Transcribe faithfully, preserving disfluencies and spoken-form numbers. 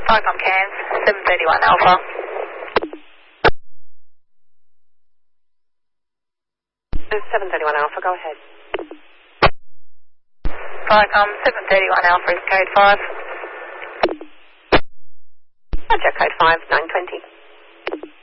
Viacom Cairns, seven thirty-one Alpha. seven thirty-one Alpha, go ahead. Viacom, seven thirty-one Alpha is code five. Roger, code five, nine twenty.